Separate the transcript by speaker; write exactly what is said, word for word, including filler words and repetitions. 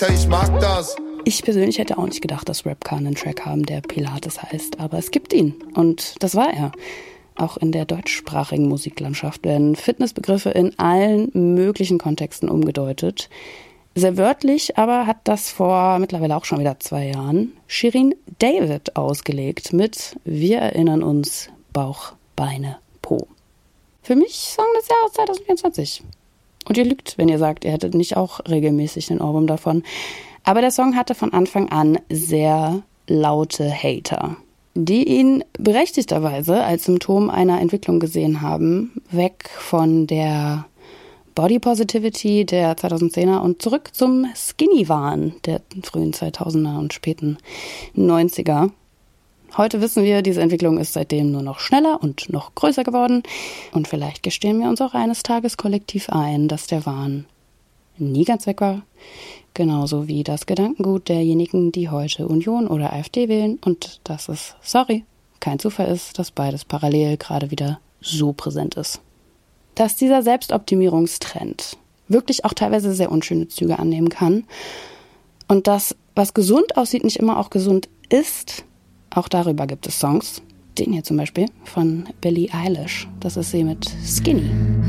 Speaker 1: ich mag das.
Speaker 2: Ich persönlich hätte auch nicht gedacht, dass Rap Khan einen Track haben, der Pilates heißt, aber es gibt ihn und das war er. Auch in der deutschsprachigen Musiklandschaft werden Fitnessbegriffe in allen möglichen Kontexten umgedeutet. Sehr wörtlich aber hat das vor mittlerweile auch schon wieder zwei Jahren Shirin David ausgelegt mit Wir erinnern uns Bauch, Beine, Po. Für mich Song des Jahres zwanzig vierundzwanzig. Und ihr lügt, wenn ihr sagt, ihr hättet nicht auch regelmäßig einen Ohrwurm davon. Aber der Song hatte von Anfang an sehr laute Hater, die ihn berechtigterweise als Symptom einer Entwicklung gesehen haben, weg von der Body Positivity der zweitausendzehner und zurück zum Skinny-Wahn der frühen zweitausender und späten neunziger. Heute wissen wir, diese Entwicklung ist seitdem nur noch schneller und noch größer geworden. Und vielleicht gestehen wir uns auch eines Tages kollektiv ein, dass der Wahn nie ganz weg war. Genauso wie das Gedankengut derjenigen, die heute Union oder AfD wählen. Und dass es, sorry, kein Zufall ist, dass beides parallel gerade wieder so präsent ist. Dass dieser Selbstoptimierungstrend wirklich auch teilweise sehr unschöne Züge annehmen kann. Und dass, was gesund aussieht, nicht immer auch gesund ist. Auch darüber gibt es Songs. Den hier zum Beispiel von Billie Eilish. Das ist sie mit Skinny.